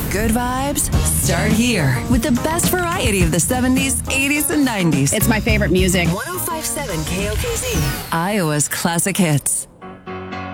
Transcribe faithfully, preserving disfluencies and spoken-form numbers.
good vibes start here with the best variety of the seventies, eighties, and nineties. It's my favorite music. one oh five point seven K O K Z, Iowa's classic hits.